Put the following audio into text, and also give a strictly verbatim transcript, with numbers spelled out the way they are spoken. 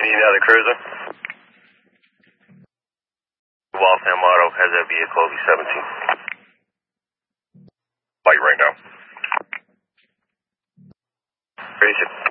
Need another cruiser? Waltham Auto has a vehicle, V seventeen. Light right now. Raise it.